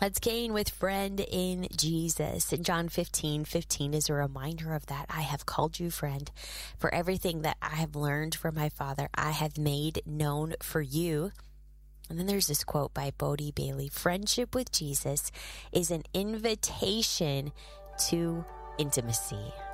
That's Cain with friend in Jesus. And John 15:15 is a reminder of that. I have called you friend. For everything that I have learned from my Father, I have made known for you. And then there's this quote by Bodie Bailey. Friendship with Jesus is an invitation to intimacy.